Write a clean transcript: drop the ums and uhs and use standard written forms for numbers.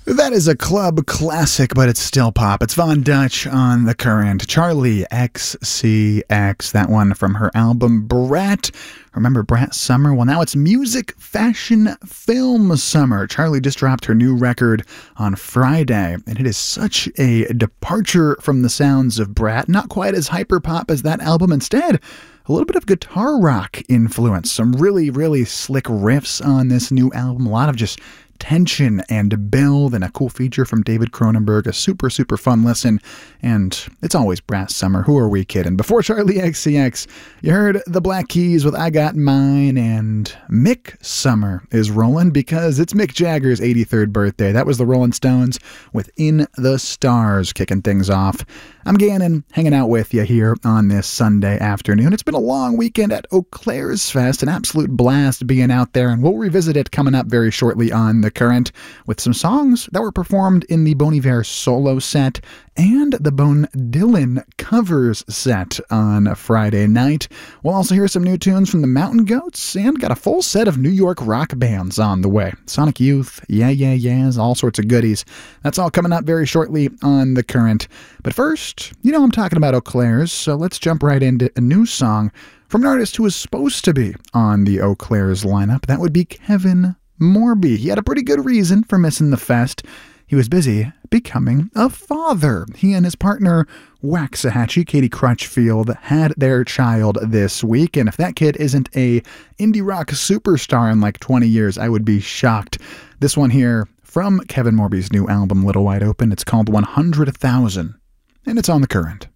That is a club classic, but it's still pop. It's Von Dutch on The Current. Charlie XCX, that one from her album Brat. Remember Brat Summer? Well, now it's music, fashion, film summer. Charlie just dropped her new record on Friday, and it is such a departure from the sounds of Brat. Not quite as hyper-pop as that album. Instead, a little bit of guitar rock influence. Some really, really slick riffs on this new album. A lot of just tension and build, and a cool feature from David Cronenberg. A super, super fun listen, and it's always Brat Summer. Who are we kidding? Before Charlie XCX, you heard the Black Keys with I Got Mine, and Mick Summer is rolling because it's Mick Jagger's 83rd birthday. That was the Rolling Stones with In the Stars kicking things off. I'm Gannon, hanging out with you here on this Sunday afternoon. It's been a long weekend at Eau Claire's Fest, an absolute blast being out there, and we'll revisit it coming up very shortly on The Current with some songs that were performed in the Bon Iver solo set and the Bone Dylan covers set on Friday night. We'll also hear some new tunes from the Mountain Goats and got a full set of New York rock bands on the way. Sonic Youth, Yeah Yeah Yeahs, all sorts of goodies. That's all coming up very shortly on The Current. But first, you know I'm talking about Eau Claire's, so let's jump right into a new song from an artist who was supposed to be on the Eau Claire's lineup. That would be Kevin Morby. He had a pretty good reason for missing the fest. He was busy becoming a father. He and his partner, Waxahachie, Katie Crutchfield, had their child this week, and if that kid isn't a indie rock superstar in like 20 years, I would be shocked. This one here from Kevin Morby's new album, Little Wide Open. It's called 100,000, and it's on The Current.